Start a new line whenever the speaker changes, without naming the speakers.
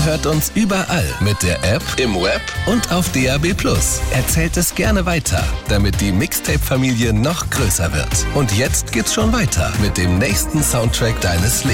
Hört uns überall mit der App, im Web und auf DAB+. Erzählt es gerne weiter, damit die Mixtape-Familie noch größer wird. Und jetzt geht's schon weiter mit dem nächsten Soundtrack deines Lebens.